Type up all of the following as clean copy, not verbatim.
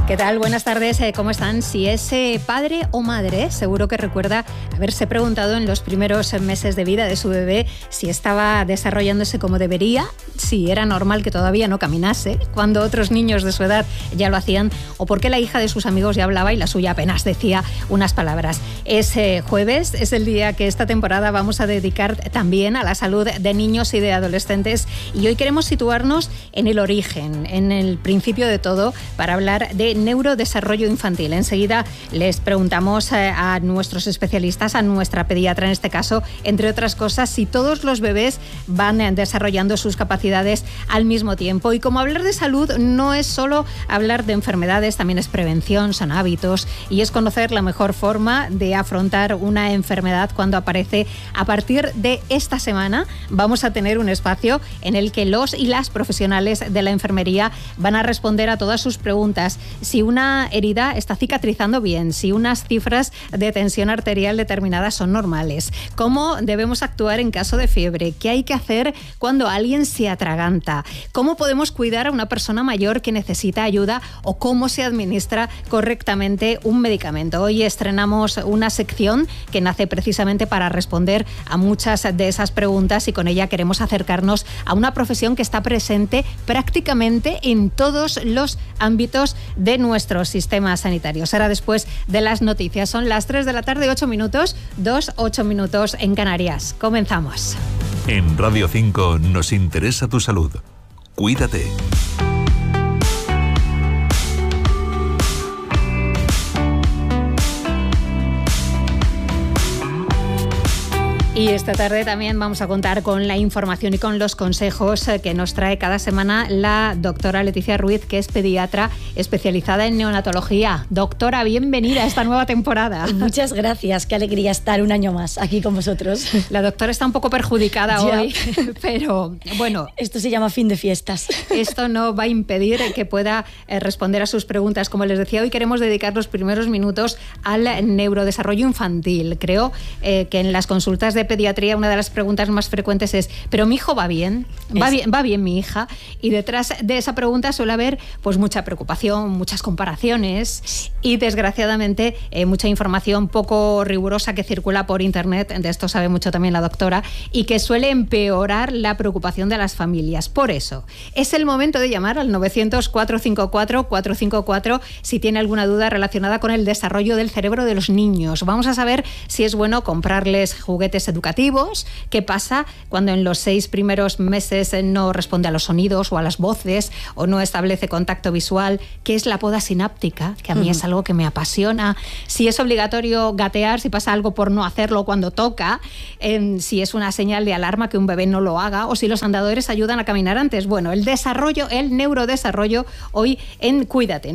¿Qué tal? Buenas tardes, ¿cómo están? Si es padre o madre, seguro que recuerda haberse preguntado en los primeros meses de vida de su bebé si estaba desarrollándose como debería, si era normal que todavía no caminase, cuando otros niños de su edad ya lo hacían, o por qué la hija de sus amigos ya hablaba y la suya apenas decía unas palabras. Es jueves, es el día que esta temporada vamos a dedicar también a la salud de niños y de adolescentes, y hoy queremos situarnos en el origen, en el principio de todo, para hablar de neurodesarrollo infantil. Enseguida les preguntamos a nuestros especialistas, a nuestra pediatra en este caso, entre otras cosas, si todos los bebés van desarrollando sus capacidades al mismo tiempo. Y como hablar de salud no es solo hablar de enfermedades, también es prevención, son hábitos y es conocer la mejor forma de afrontar una enfermedad cuando aparece. A partir de esta semana vamos a tener un espacio en el que los y las profesionales de la enfermería van a responder a todas sus preguntas. Si una herida está cicatrizando bien, si unas cifras de tensión arterial determinadas son normales, cómo debemos actuar en caso de fiebre, qué hay que hacer cuando alguien se atraganta, cómo podemos cuidar a una persona mayor que necesita ayuda o cómo se administra correctamente un medicamento. Hoy estrenamos una sección que nace precisamente para responder a muchas de esas preguntas y con ella queremos acercarnos a una profesión que está presente prácticamente en todos los ámbitos de nuestro sistema sanitario. Será después de las noticias. Son las 3 de la tarde, 8 minutos, 8 minutos en Canarias. Comenzamos. En Radio 5 nos interesa tu salud. Cuídate. Y esta tarde también vamos a contar con la información y con los consejos que nos trae cada semana la doctora Leticia Ruiz, que es pediatra especializada en neonatología. Doctora, bienvenida a esta nueva temporada. Muchas gracias, qué alegría estar un año más aquí con vosotros. La doctora está un poco perjudicada hoy, pero bueno. Esto se llama fin de fiestas. Esto no va a impedir que pueda responder a sus preguntas. Como les decía, hoy queremos dedicar los primeros minutos al neurodesarrollo infantil. Creo que en las consultas de pediatría una de las preguntas más frecuentes es: ¿pero mi hijo va bien? ¿Va bien mi hija? Y detrás de esa pregunta suele haber pues mucha preocupación, muchas comparaciones y desgraciadamente mucha información poco rigurosa que circula por internet, de esto sabe mucho también la doctora, y que suele empeorar la preocupación de las familias. Por eso es el momento de llamar al 900-454-454 si tiene alguna duda relacionada con el desarrollo del cerebro de los niños. Vamos a saber si es bueno comprarles juguetes educativos, qué pasa cuando en los 6 primeros meses no responde a los sonidos o a las voces o no establece contacto visual, qué es la poda sináptica, que a mí es algo que me apasiona, si es obligatorio gatear, si pasa algo por no hacerlo cuando toca, si es una señal de alarma que un bebé no lo haga o si los andadores ayudan a caminar antes. Bueno, el neurodesarrollo hoy en Cuídate,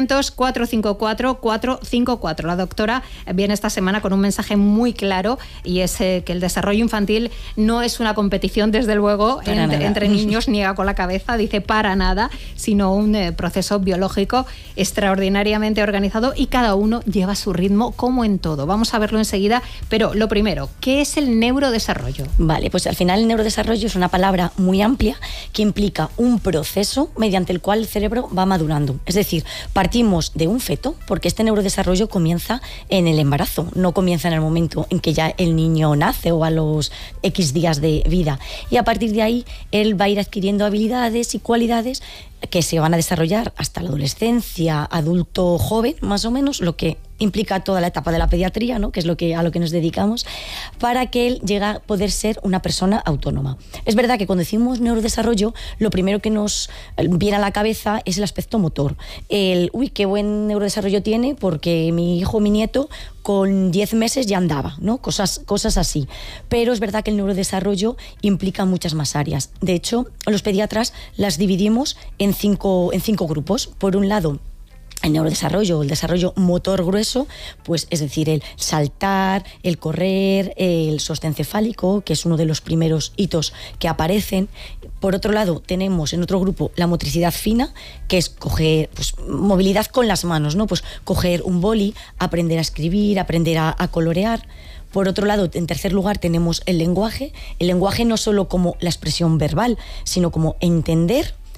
900-454-454. La doctora viene esta semana con un mensaje muy claro y es que el desarrollo infantil no es una competición, desde luego, entre niños, niega con la cabeza, dice para nada, sino un proceso biológico extraordinariamente organizado y cada uno lleva su ritmo como en todo. Vamos a verlo enseguida, pero lo primero, ¿qué es el neurodesarrollo? Vale, pues al final el neurodesarrollo es una palabra muy amplia que implica un proceso mediante el cual el cerebro va madurando. Es decir, partimos de un feto, porque este neurodesarrollo comienza en el embarazo, no comienza en el momento en que ya el niño nace o a los X días de vida. Y a partir de ahí él va a ir adquiriendo habilidades y cualidades que se van a desarrollar hasta la adolescencia, adulto joven, más o menos, lo que implica toda la etapa de la pediatría, ¿no? Que es a lo que nos dedicamos, para que él llegue a poder ser una persona autónoma. Es verdad que cuando decimos neurodesarrollo, lo primero que nos viene a la cabeza es el aspecto motor. Uy, qué buen neurodesarrollo tiene porque mi hijo o mi nieto con 10 meses ya andaba, ¿no? Cosas así. Pero es verdad que el neurodesarrollo implica muchas más áreas. De hecho, los pediatras las dividimos en cinco grupos. Por un lado, el neurodesarrollo, el desarrollo motor grueso, pues es decir, el saltar, el correr, el sostén cefálico, que es uno de los primeros hitos que aparecen. Por otro lado, tenemos en otro grupo la motricidad fina, que es coger, pues, movilidad con las manos, ¿no? Pues coger un boli, aprender a escribir, aprender a colorear. Por otro lado, en tercer lugar, tenemos el lenguaje no solo como la expresión verbal, sino como entender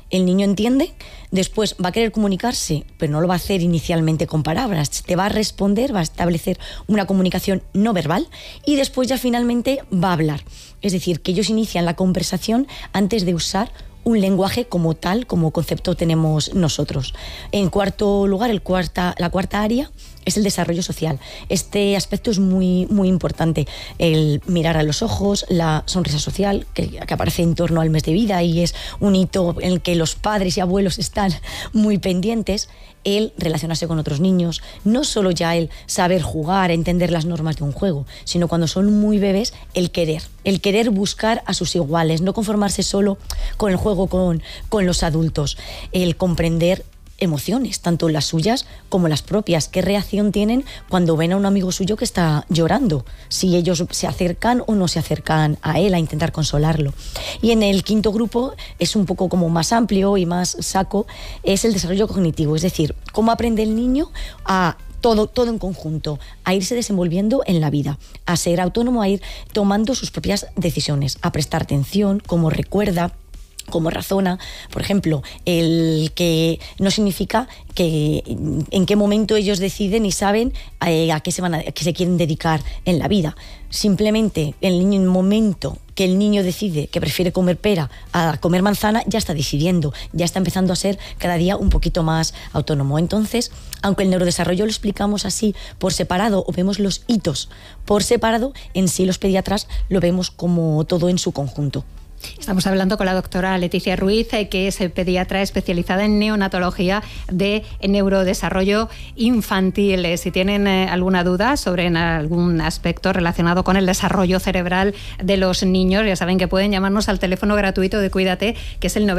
El niño entiende, después va a querer comunicarse, pero no lo va a hacer inicialmente con palabras, te va a responder, va a establecer una comunicación no verbal y después ya finalmente va a hablar. Es decir, que ellos inician la conversación antes de usar un lenguaje como tal, como concepto tenemos nosotros. En cuarto lugar, la cuarta área es el desarrollo social. Este aspecto es muy, muy importante. El mirar a los ojos, la sonrisa social, que aparece en torno al mes de vida y es un hito en el que los padres y abuelos están muy pendientes. El relacionarse con otros niños, no solo ya el saber jugar, entender las normas de un juego, sino cuando son muy bebés, el querer buscar a sus iguales, no conformarse solo con el juego con los adultos, el comprender emociones, tanto las suyas como las propias, qué reacción tienen cuando ven a un amigo suyo que está llorando, si ellos se acercan o no se acercan a él a intentar consolarlo. Y en el quinto grupo es un poco como más amplio y más saco, es el desarrollo cognitivo, es decir, cómo aprende el niño a todo en conjunto, a irse desenvolviendo en la vida, a ser autónomo, a ir tomando sus propias decisiones, a prestar atención, cómo recuerda, cómo razona. Por ejemplo, el que no significa que en qué momento ellos deciden y saben a qué se quieren dedicar en la vida. Simplemente en el momento que el niño decide que prefiere comer pera a comer manzana, ya está decidiendo, ya está empezando a ser cada día un poquito más autónomo. Entonces, aunque el neurodesarrollo lo explicamos así por separado o vemos los hitos por separado, en sí los pediatras lo vemos como todo en su conjunto. Estamos hablando con la doctora Leticia Ruiz, que es pediatra especializada en neonatología de neurodesarrollo infantil. Si tienen alguna duda sobre algún aspecto relacionado con el desarrollo cerebral de los niños, ya saben que pueden llamarnos al teléfono gratuito de Cuídate, que es el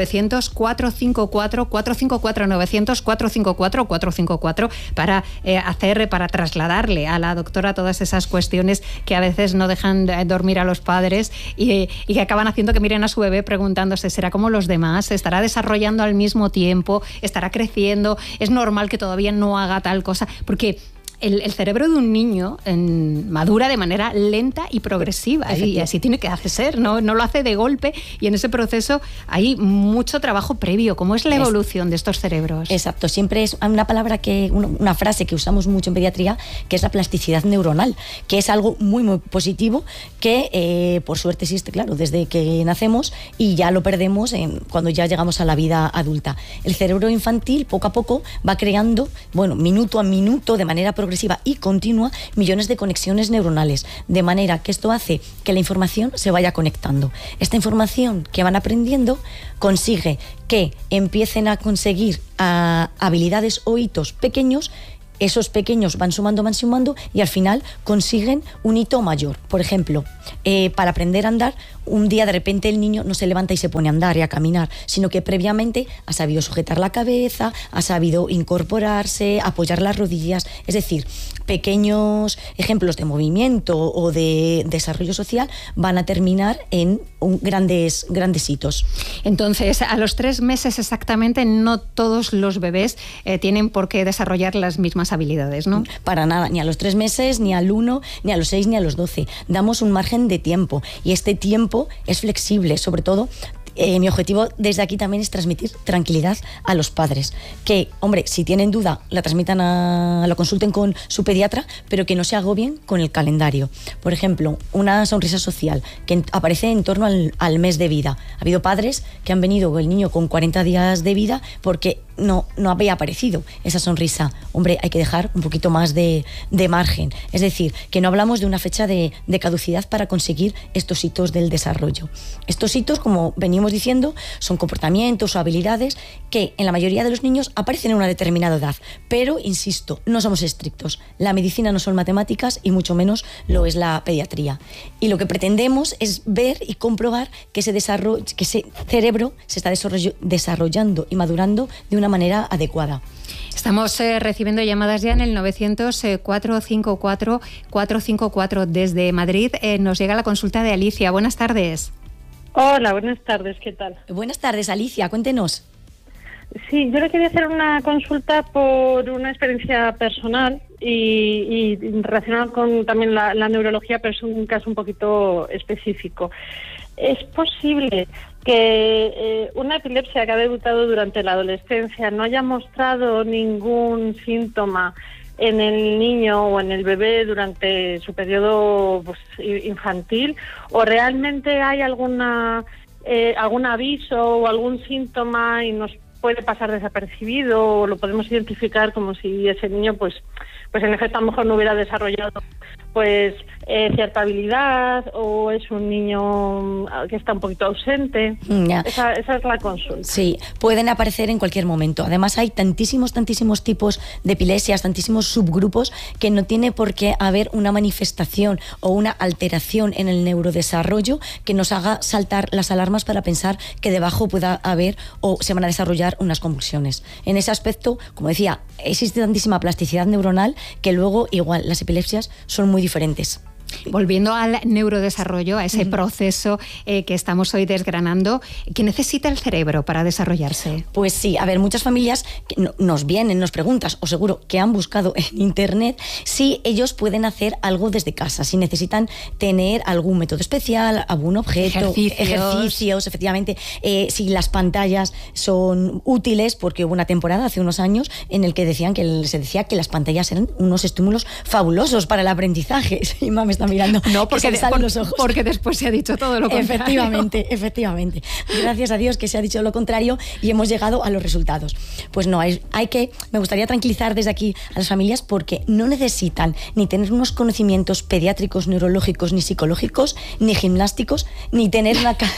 900-454-454, 900-454-454, para trasladarle a la doctora todas esas cuestiones que a veces no dejan dormir a los padres y que acaban haciendo que miren a su bebé preguntándose, ¿será como los demás? ¿Se estará desarrollando al mismo tiempo? ¿Estará creciendo? ¿Es normal que todavía no haga tal cosa? Porque el cerebro de un niño madura de manera lenta y progresiva, y así tiene que ser, no lo hace de golpe, y en ese proceso hay mucho trabajo previo. ¿Cómo es la evolución de estos cerebros? Exacto, siempre es una una frase que usamos mucho en pediatría, que es la plasticidad neuronal, que es algo muy, muy positivo, que por suerte existe, claro, desde que nacemos, y ya lo perdemos cuando ya llegamos a la vida adulta. El cerebro infantil poco a poco va creando, minuto a minuto, de manera progresiva y continua, millones de conexiones neuronales, de manera que esto hace que la información se vaya conectando. Esta información que van aprendiendo consigue que empiecen a conseguir habilidades o hitos pequeños. Esos pequeños van sumando y al final consiguen un hito mayor. Por ejemplo, para aprender a andar, un día de repente el niño no se levanta y se pone a andar y a caminar, sino que previamente ha sabido sujetar la cabeza, ha sabido incorporarse, apoyar las rodillas. Es decir, pequeños ejemplos de movimiento o de desarrollo social van a terminar en grandes hitos. Entonces, a los 3 meses exactamente, no todos los bebés tienen por qué desarrollar las mismas habilidades, ¿no? Para nada, ni a los 3 meses, ni al 1, ni a los 6, ni a los 12. Damos un margen de tiempo, y este tiempo es flexible. Sobre todo, mi objetivo desde aquí también es transmitir tranquilidad a los padres, que, hombre, si tienen duda, lo consulten con su pediatra, pero que no se agobien con el calendario. Por ejemplo, una sonrisa social que aparece en torno al mes de vida. Ha habido padres que han venido con el niño con 40 días de vida porque no había aparecido esa sonrisa. Hombre, hay que dejar un poquito más de margen. Es decir, que no hablamos de una fecha de caducidad para conseguir estos hitos del desarrollo. Estos hitos, como venimos diciendo, son comportamientos o habilidades que en la mayoría de los niños aparecen en una determinada edad. Pero, insisto, no somos estrictos. La medicina no son matemáticas y mucho menos lo es la pediatría. Y lo que pretendemos es ver y comprobar que ese cerebro se está desarrollando y madurando de una manera adecuada. Estamos recibiendo llamadas ya en el 900-454-454 desde Madrid. Nos llega la consulta de Alicia. Buenas tardes. Hola, buenas tardes, ¿qué tal? Buenas tardes, Alicia, cuéntenos. Sí, yo le quería hacer una consulta por una experiencia personal y relacionada con también la neurología, pero es un caso un poquito específico. ¿Es posible que una epilepsia que ha debutado durante la adolescencia no haya mostrado ningún síntoma en el niño o en el bebé durante su periodo infantil, o realmente hay algún aviso o algún síntoma y nos puede pasar desapercibido, o lo podemos identificar como si ese niño pues en efecto a lo mejor no hubiera desarrollado cierta habilidad, o es un niño que está un poquito ausente. Esa es la consulta. Sí, pueden aparecer en cualquier momento. Además hay tantísimos tipos de epilepsias, tantísimos subgrupos, que no tiene por qué haber una manifestación o una alteración en el neurodesarrollo que nos haga saltar las alarmas para pensar que debajo pueda haber o se van a desarrollar unas convulsiones. En ese aspecto, como decía, existe tantísima plasticidad neuronal que luego igual las epilepsias son muy diferentes. Volviendo al neurodesarrollo, a ese proceso que estamos hoy desgranando, ¿qué necesita el cerebro para desarrollarse? Pues sí, a ver, muchas familias nos preguntan, o seguro que han buscado en internet, si ellos pueden hacer algo desde casa, si necesitan tener algún método especial, algún objeto, ejercicios efectivamente, si las pantallas son útiles, porque hubo una temporada hace unos años en el que se decía que las pantallas eran unos estímulos fabulosos para el aprendizaje. Sí, mami, está mirando. No, porque después se ha dicho todo lo contrario. Efectivamente. Gracias a Dios que se ha dicho lo contrario y hemos llegado a los resultados. Pues no, me gustaría tranquilizar desde aquí a las familias, porque no necesitan ni tener unos conocimientos pediátricos, neurológicos, ni psicológicos, ni gimnásticos, ni tener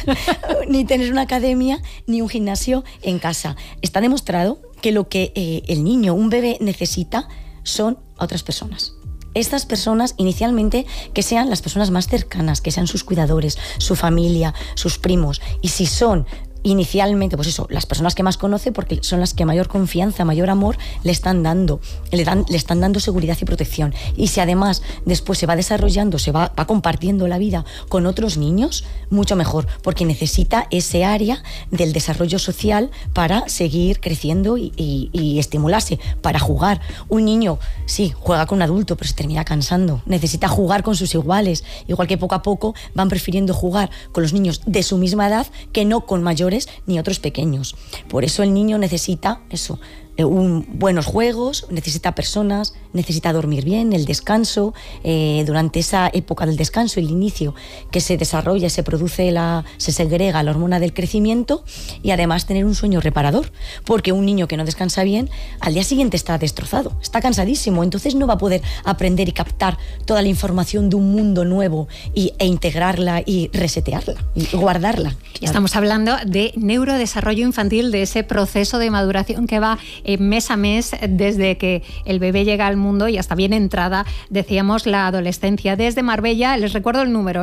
una academia, ni un gimnasio en casa. Está demostrado que lo que el niño, un bebé, necesita son a otras personas. Estas personas, inicialmente, que sean las personas más cercanas, que sean sus cuidadores, su familia, sus primos. Y si son inicialmente, pues eso, las personas que más conoce, porque son las que mayor confianza, mayor amor le están dando seguridad y protección. Y si además después se va desarrollando, va compartiendo la vida con otros niños, mucho mejor, porque necesita ese área del desarrollo social para seguir creciendo y estimularse, para jugar. Un niño, sí, juega con un adulto, pero se termina cansando, necesita jugar con sus iguales, igual que poco a poco van prefiriendo jugar con los niños de su misma edad que no con mayores ni otros pequeños. Por eso el niño necesita buenos juegos, necesita personas, necesita dormir bien, el descanso, durante esa época del descanso, el inicio, que se desarrolla, se segrega la hormona del crecimiento, y además tener un sueño reparador, porque un niño que no descansa bien, al día siguiente está destrozado, está cansadísimo, entonces no va a poder aprender y captar toda la información de un mundo nuevo e integrarla y resetearla y guardarla. Estamos hablando de neurodesarrollo infantil, de ese proceso de maduración que va mes a mes desde que el bebé llega al mundo y hasta bien entrada, decíamos, la adolescencia. Desde Marbella, les recuerdo el número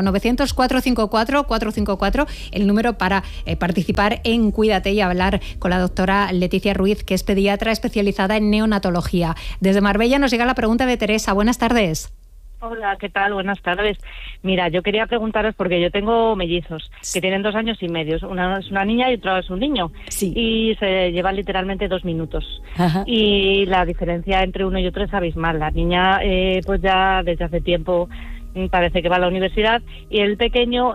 900-454-454, el número para participar en Cuídate y hablar con la doctora Leticia Ruiz, que es pediatra especializada en neonatología. Desde Marbella nos llega la pregunta de Teresa. Buenas tardes. Hola, ¿qué tal? Buenas tardes. Mira, yo quería preguntaros, porque yo tengo mellizos que tienen 2 años y medio. Una es una niña y otra es un niño. Sí. Y se llevan literalmente 2 minutos. Ajá. Y la diferencia entre uno y otro es abismal. La niña, pues ya desde hace tiempo parece que va a la universidad, y el pequeño,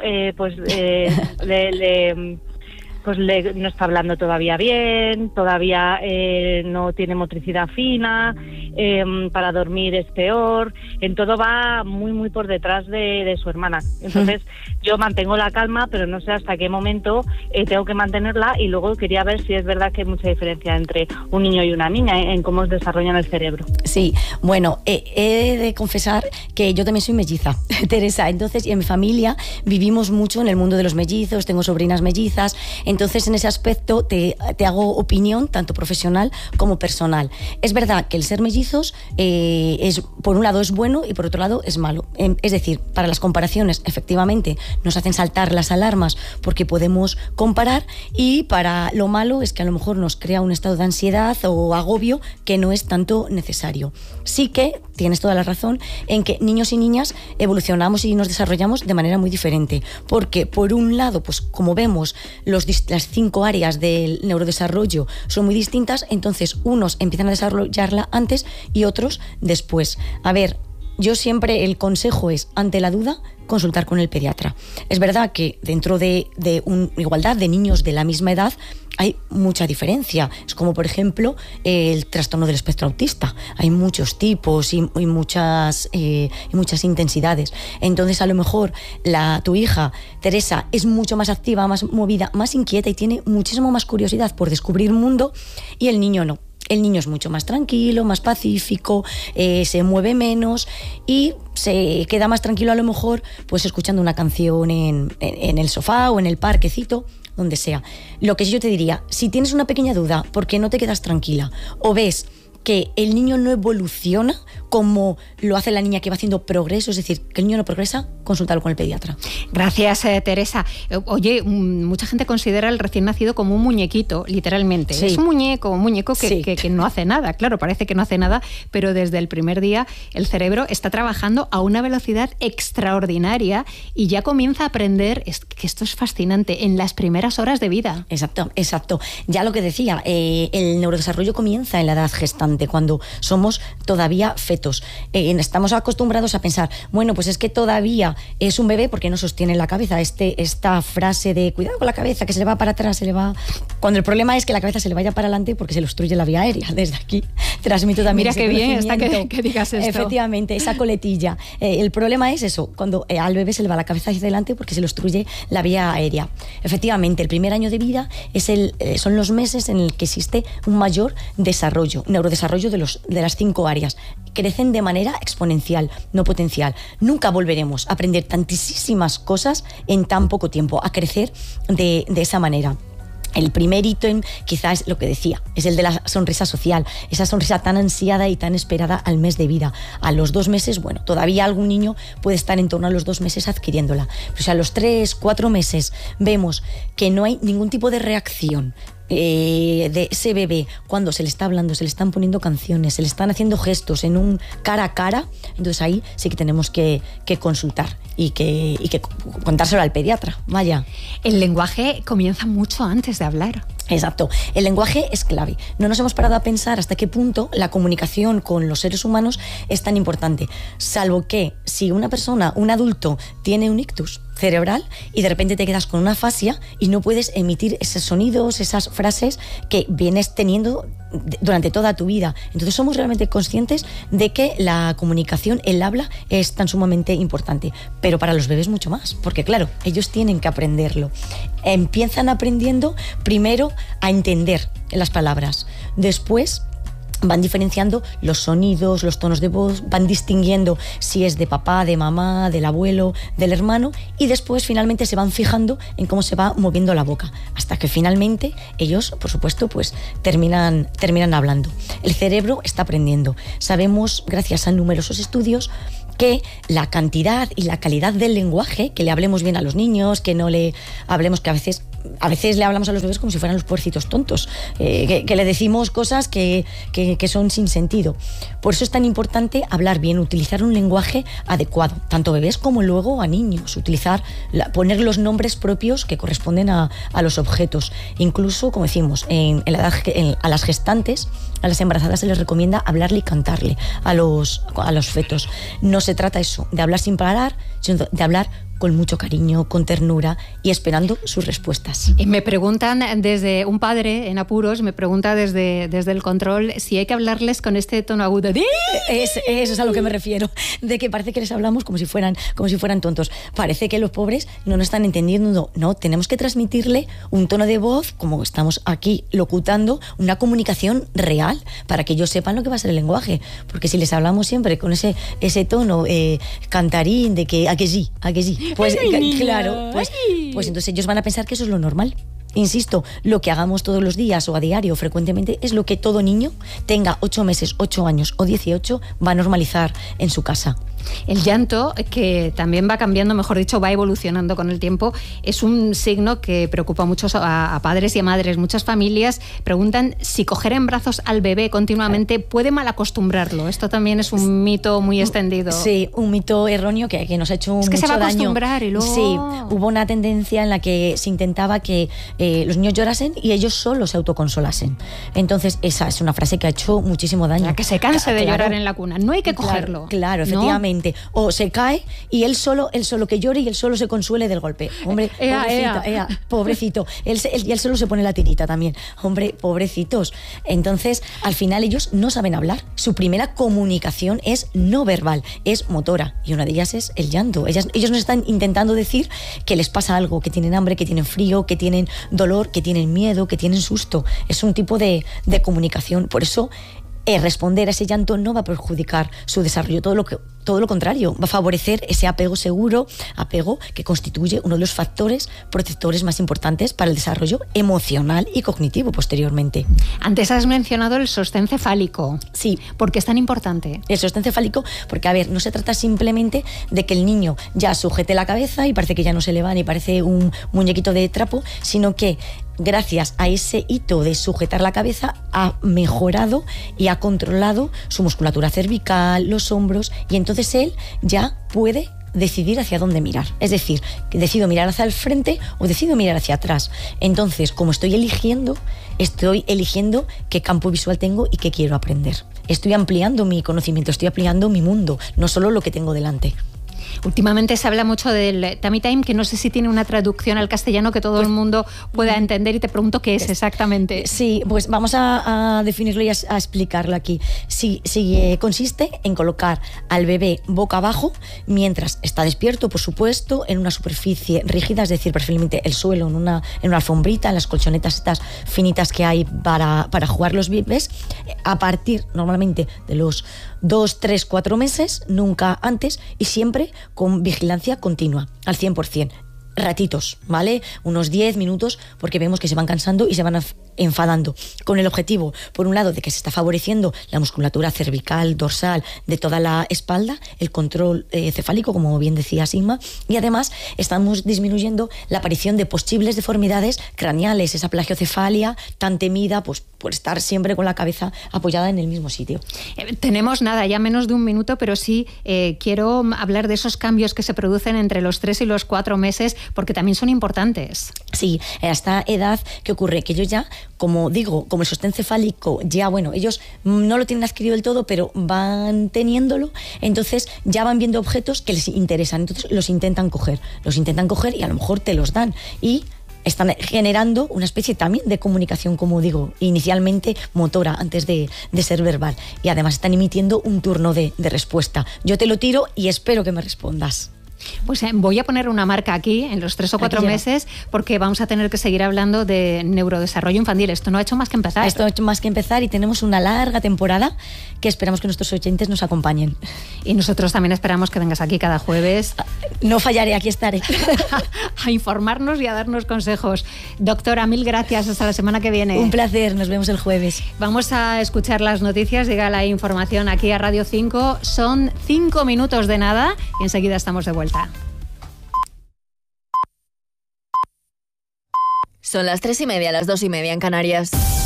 no está hablando todavía bien, todavía no tiene motricidad fina, para dormir es peor, en todo va muy por detrás de su hermana. Entonces yo mantengo la calma, pero no sé hasta qué momento tengo que mantenerla, y luego quería ver si es verdad que hay mucha diferencia entre un niño y una niña en cómo se desarrollan el cerebro. Sí, bueno, he de confesar que yo también soy melliza, Teresa, entonces, y en mi familia vivimos mucho en el mundo de los mellizos, tengo sobrinas mellizas. Entonces, en ese aspecto te hago opinión, tanto profesional como personal. Es verdad que el ser mellizos por un lado es bueno y por otro lado es malo. Es decir, para las comparaciones, efectivamente, nos hacen saltar las alarmas porque podemos comparar, y para lo malo es que a lo mejor nos crea un estado de ansiedad o agobio que no es tanto necesario. Sí que tienes toda la razón en que niños y niñas evolucionamos y nos desarrollamos de manera muy diferente, porque por un lado, pues como vemos, las 5 áreas del neurodesarrollo son muy distintas, entonces unos empiezan a desarrollarla antes y otros después. A ver, yo siempre el consejo es, ante la duda, consultar con el pediatra. Es verdad que dentro de una igualdad de niños de la misma edad hay mucha diferencia. Es como, por ejemplo, el trastorno del espectro autista. Hay muchos tipos y muchas intensidades. Entonces, a lo mejor tu hija, Teresa, es mucho más activa, más movida, más inquieta y tiene muchísimo más curiosidad por descubrir mundo, y el niño no. El niño es mucho más tranquilo, más pacífico, se mueve menos y se queda más tranquilo a lo mejor pues escuchando una canción en el sofá o en el parquecito, donde sea. Lo que yo te diría, si tienes una pequeña duda porque no te quedas tranquila o ves que el niño no evoluciona como lo hace la niña, que va haciendo progreso, es decir, que el niño no progresa, consúltalo con el pediatra. Gracias, Teresa. Oye, mucha gente considera al recién nacido como un muñequito, literalmente. Sí. Es un muñeco que no hace nada. Claro, parece que no hace nada, pero desde el primer día el cerebro está trabajando a una velocidad extraordinaria y ya comienza a aprender, que esto es fascinante, en las primeras horas de vida. Exacto. Ya lo que decía, el neurodesarrollo comienza en la edad gestante, cuando somos todavía fetos. Estamos acostumbrados a pensar, bueno, pues es que todavía es un bebé porque no sostiene la cabeza. Esta frase de cuidado con la cabeza, que se le va para atrás, cuando el problema es que la cabeza se le vaya para adelante porque se le obstruye la vía aérea. Desde aquí transmito también. Mira qué bien está que digas esto. Efectivamente, esa coletilla. El problema es eso, cuando al bebé se le va la cabeza hacia adelante porque se le obstruye la vía aérea. Efectivamente, el primer año de vida son los meses en el que existe un mayor neurodesarrollo de las 5 áreas. Crecen de manera exponencial, no potencial. Nunca volveremos a aprender tantísimas cosas en tan poco tiempo, a crecer de esa manera. El primer ítem, quizás es lo que decía, es el de la sonrisa social, esa sonrisa tan ansiada y tan esperada al mes de vida. A los 2 meses, bueno, todavía algún niño puede estar en torno a los 2 meses adquiriéndola. Pero si a los 3, 4 meses vemos que no hay ningún tipo de reacción de ese bebé, cuando se le está hablando, se le están poniendo canciones, se le están haciendo gestos en un cara a cara, entonces ahí sí que tenemos que consultar y que contárselo al pediatra. Vaya. El lenguaje comienza mucho antes de hablar. Exacto. El lenguaje es clave. No nos hemos parado a pensar hasta qué punto la comunicación con los seres humanos es tan importante. Salvo que si una persona, un adulto, tiene un ictus cerebral y de repente te quedas con una afasia y no puedes emitir esos sonidos, esas frases que vienes teniendo durante toda tu vida. Entonces somos realmente conscientes de que la comunicación, el habla, es tan sumamente importante. Pero para los bebés mucho más, porque claro, ellos tienen que aprenderlo. Empiezan aprendiendo primero a entender las palabras. Después van diferenciando los sonidos, los tonos de voz, van distinguiendo si es de papá, de mamá, del abuelo, del hermano, y después finalmente se van fijando en cómo se va moviendo la boca, hasta que finalmente ellos, por supuesto, pues terminan hablando. El cerebro está aprendiendo. Sabemos, gracias a numerosos estudios, que la cantidad y la calidad del lenguaje, que le hablemos bien a los niños, que no le hablemos, que a veces le hablamos a los bebés como si fueran los puercitos tontos, que le decimos cosas que son sin sentido. Por eso es tan importante hablar bien, utilizar un lenguaje adecuado, tanto bebés como luego a niños, poner los nombres propios que corresponden a los objetos. Incluso, como decimos, a las gestantes, a las embarazadas se les recomienda hablarle y cantarle a los fetos. No se trata eso de hablar sin parar, sino de hablar con mucho cariño, con ternura y esperando sus respuestas. Y me preguntan desde un padre en apuros, me pregunta desde el control si hay que hablarles con este tono agudo. Eso es a lo que me refiero, de que parece que les hablamos como si fueran tontos. Parece que los pobres no nos están entendiendo. No, tenemos que transmitirle un tono de voz, como estamos aquí locutando, una comunicación real, para que ellos sepan lo que va a ser el lenguaje. Porque si les hablamos siempre con ese tono cantarín de que a que sí, pues claro, pues entonces ellos van a pensar que eso es lo normal. Insisto, lo que hagamos todos los días o a diario frecuentemente es lo que todo niño, tenga 8 meses, 8 años o 18, va a normalizar en su casa. El llanto, que también va cambiando, mejor dicho, va evolucionando con el tiempo, es un signo que preocupa mucho a padres y a madres. Muchas familias preguntan si coger en brazos al bebé continuamente puede malacostumbrarlo. Esto también es un mito muy extendido. Sí, un mito erróneo que nos ha hecho mucho daño. Es que se va a acostumbrar y luego... Sí, hubo una tendencia en la que se intentaba que los niños llorasen y ellos solo se autoconsolasen. Entonces, esa es una frase que ha hecho muchísimo daño. Para que se canse de llorar en la cuna. No hay que cogerlo. Claro, efectivamente. ¿No? O se cae y él solo que llore y él solo se consuele del golpe. Hombre, pobrecito. Y él solo se pone la tirita también. Hombre, pobrecitos. Entonces, al final ellos no saben hablar. Su primera comunicación es no verbal, es motora. Y una de ellas es el llanto. Ellos nos están intentando decir que les pasa algo, que tienen hambre, que tienen frío, que tienen dolor, que tienen miedo, que tienen susto. Es un tipo de comunicación. Por eso responder a ese llanto no va a perjudicar su desarrollo, todo lo contrario, va a favorecer ese apego seguro, apego que constituye uno de los factores protectores más importantes para el desarrollo emocional y cognitivo posteriormente. Antes has mencionado el sostén cefálico. Sí. ¿Por qué es tan importante? El sostén cefálico, porque a ver, no se trata simplemente de que el niño ya sujete la cabeza y parece que ya no se le va ni parece un muñequito de trapo, sino que gracias a ese hito de sujetar la cabeza ha mejorado y ha controlado su musculatura cervical, los hombros, y entonces él ya puede decidir hacia dónde mirar. Es decir, que decido mirar hacia el frente o decido mirar hacia atrás. Entonces, como estoy eligiendo qué campo visual tengo y qué quiero aprender. Estoy ampliando mi conocimiento, estoy ampliando mi mundo, no solo lo que tengo delante. Últimamente se habla mucho del tummy time, que no sé si tiene una traducción al castellano que todo el mundo pueda entender, y te pregunto qué es exactamente. Sí, pues vamos a definirlo y a explicarlo aquí. Sí, consiste en colocar al bebé boca abajo mientras está despierto, por supuesto, en una superficie rígida, es decir, preferiblemente el suelo, en una alfombrita, en las colchonetas estas finitas que hay para jugar los bebés, a partir normalmente de los 2, 3, 4 meses, nunca antes, y siempre con vigilancia continua, al 100%. Ratitos, ¿vale? Unos 10 minutos, porque vemos que se van cansando y se van enfadando, con el objetivo, por un lado, de que se está favoreciendo la musculatura cervical, dorsal, de toda la espalda, el control cefálico, como bien decía Sigma, y además estamos disminuyendo la aparición de posibles deformidades craneales, esa plagiocefalia tan temida, pues por estar siempre con la cabeza apoyada en el mismo sitio. Tenemos ya menos de un minuto, pero sí quiero hablar de esos cambios que se producen entre los 3 y los 4 meses, porque también son importantes. Sí, a esta edad, ¿qué ocurre? Que ellos ya, como digo, como el sostén cefálico, ya, bueno, ellos no lo tienen adquirido del todo, pero van teniéndolo, entonces ya van viendo objetos que les interesan, entonces los intentan coger y a lo mejor te los dan, y están generando una especie también de comunicación, como digo, inicialmente motora, antes de ser verbal, y además están emitiendo un turno de respuesta. Yo te lo tiro y espero que me respondas. Pues voy a poner una marca aquí en los 3 o 4 meses, porque vamos a tener que seguir hablando de neurodesarrollo infantil. Esto no ha hecho más que empezar. Esto ha hecho más que empezar, y tenemos una larga temporada que esperamos que nuestros oyentes nos acompañen. Y nosotros también esperamos que vengas aquí cada jueves. No fallaré, aquí estaré. A informarnos y a darnos consejos. Doctora, mil gracias. Hasta la semana que viene. Un placer, nos vemos el jueves. Vamos a escuchar las noticias. Llega la información aquí a Radio 5. Son 5 minutos de nada y enseguida estamos de vuelta. Son las 3:30, las 2:30 en Canarias.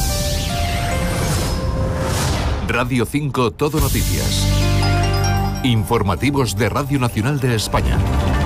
Radio 5 Todo Noticias. Informativos de Radio Nacional de España.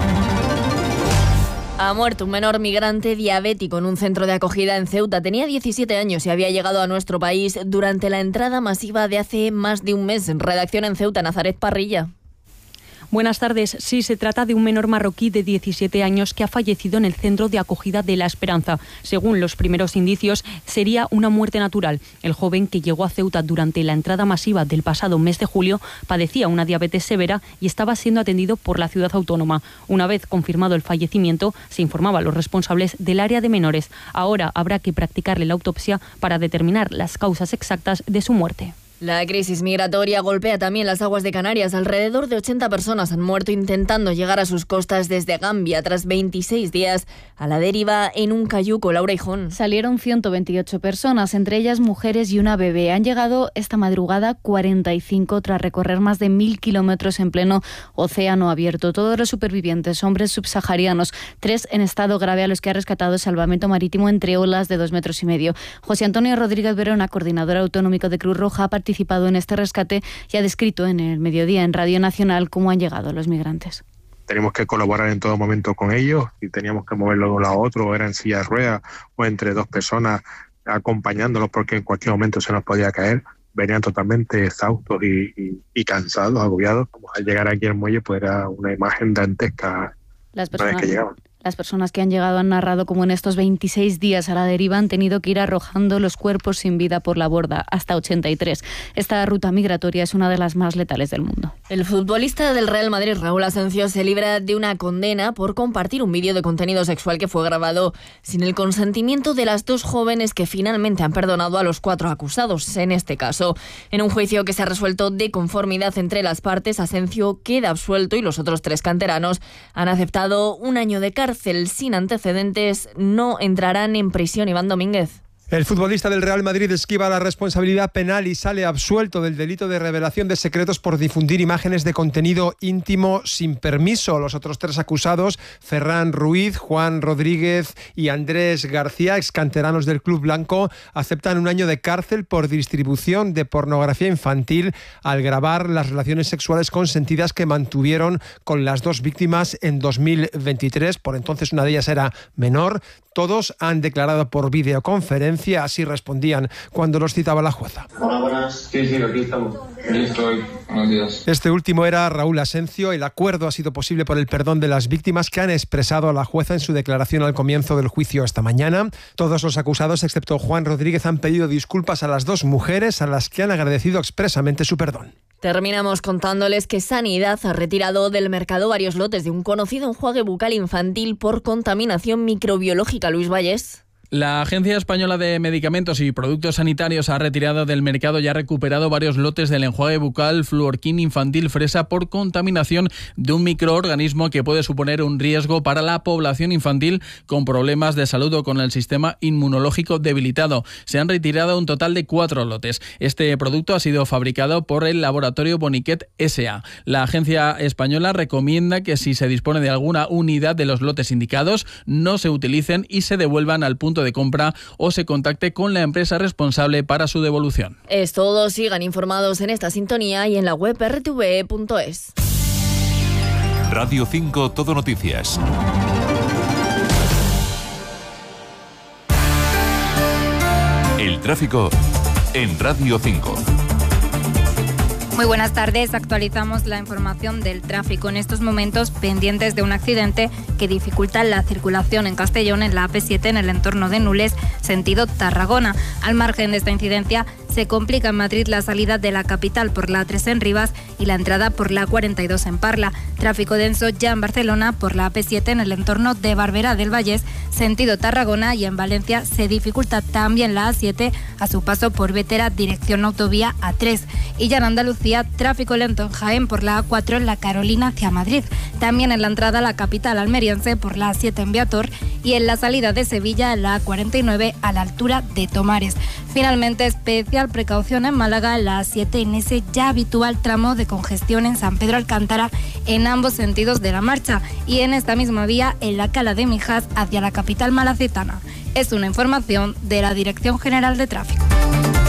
Ha muerto un menor migrante diabético en un centro de acogida en Ceuta. Tenía 17 años y había llegado a nuestro país durante la entrada masiva de hace más de un mes. Redacción en Ceuta, Nazaret Parrilla. Buenas tardes. Sí, se trata de un menor marroquí de 17 años que ha fallecido en el centro de acogida de La Esperanza. Según los primeros indicios, sería una muerte natural. El joven, que llegó a Ceuta durante la entrada masiva del pasado mes de julio, padecía una diabetes severa y estaba siendo atendido por la ciudad autónoma. Una vez confirmado el fallecimiento, se informaba a los responsables del área de menores. Ahora habrá que practicarle la autopsia para determinar las causas exactas de su muerte. La crisis migratoria golpea también las aguas de Canarias. Alrededor de 80 personas han muerto intentando llegar a sus costas desde Gambia tras 26 días a la deriva en un cayuco. Laura Hijón. Salieron 128 personas, entre ellas mujeres y una bebé. Han llegado esta madrugada 45 tras recorrer más de 1.000 kilómetros en pleno océano abierto. Todos los supervivientes, hombres subsaharianos, 3 en estado grave, a los que ha rescatado Salvamento Marítimo entre olas de 2,5 metros. José Antonio Rodríguez Verona, coordinador autonómico de Cruz Roja, ha participado en este rescate y ha descrito en el mediodía en Radio Nacional cómo han llegado los migrantes. teníamos que colaborar en todo momento con ellos y teníamos que moverlo de un lado a otro, o era en silla de ruedas o entre dos personas acompañándolos porque en cualquier momento se nos podía caer. Venían totalmente exhaustos y cansados, agobiados. Al llegar aquí al muelle pues era una imagen dantesca una vez que llegaban. Las personas que han llegado han narrado cómo en estos 26 días a la deriva han tenido que ir arrojando los cuerpos sin vida por la borda, hasta 83. Esta ruta migratoria es una de las más letales del mundo. El futbolista del Real Madrid, Raúl Asensio, se libra de una condena por compartir un vídeo de contenido sexual que fue grabado sin el consentimiento de las dos jóvenes que finalmente han perdonado a los 4 acusados, en este caso. En un juicio que se ha resuelto de conformidad entre las partes, Asensio queda absuelto y los otros 3 canteranos han aceptado 1 año de cárcel sin antecedentes. No entrarán en prisión. Iván Domínguez. El futbolista del Real Madrid esquiva la responsabilidad penal y sale absuelto del delito de revelación de secretos por difundir imágenes de contenido íntimo sin permiso. Los otros 3 acusados, Ferran Ruiz, Juan Rodríguez y Andrés García, excanteranos del Club Blanco, aceptan 1 año de cárcel por distribución de pornografía infantil al grabar las relaciones sexuales consentidas que mantuvieron con las 2 víctimas en 2023. Por entonces una de ellas era menor. Todos han declarado por videoconferencia, así respondían cuando los citaba la jueza. Hola, buenas. Sí, aquí estamos. Ahí estoy. Buenos días. Este último era Raúl Asensio. El acuerdo ha sido posible por el perdón de las víctimas que han expresado a la jueza en su declaración al comienzo del juicio esta mañana. Todos los acusados, excepto Juan Rodríguez, han pedido disculpas a las 2 mujeres a las que han agradecido expresamente su perdón. Terminamos contándoles que Sanidad ha retirado del mercado varios lotes de un conocido enjuague bucal infantil por contaminación microbiológica. Luis Valles. La Agencia Española de Medicamentos y Productos Sanitarios ha retirado del mercado y ha recuperado varios lotes del enjuague bucal Fluorquin infantil fresa por contaminación de un microorganismo que puede suponer un riesgo para la población infantil con problemas de salud o con el sistema inmunológico debilitado. Se han retirado un total de 4 lotes. Este producto ha sido fabricado por el laboratorio Boniquet S.A. La agencia española recomienda que si se dispone de alguna unidad de los lotes indicados, no se utilicen y se devuelvan al punto de compra o se contacte con la empresa responsable para su devolución. Es todo. Sigan informados en esta sintonía y en la web rtve.es. Radio 5 Todo Noticias. El tráfico en Radio 5. Muy buenas tardes, actualizamos la información del tráfico. En estos momentos pendientes de un accidente que dificulta la circulación en Castellón en la AP7 en el entorno de Nules, sentido Tarragona. Al margen de esta incidencia, se complica en Madrid la salida de la capital por la A3 en Rivas y la entrada por la A42 en Parla. Tráfico denso ya en Barcelona por la AP7 en el entorno de Barberá del Vallès, sentido Tarragona, y en Valencia se dificulta también la A7 a su paso por Bétera, dirección autovía A3. Y ya en Andalucía, tráfico lento en Jaén por la A4 en la Carolina hacia Madrid. También en la entrada a la capital almeriense por la A7 en Beator y en la salida de Sevilla en la A49 a la altura de Tomares. Finalmente, especial precaución en Málaga en la A7 en ese ya habitual tramo de congestión en San Pedro Alcántara en ambos sentidos de la marcha y en esta misma vía en la Cala de Mijas hacia la capital malacitana. Es una información de la Dirección General de Tráfico.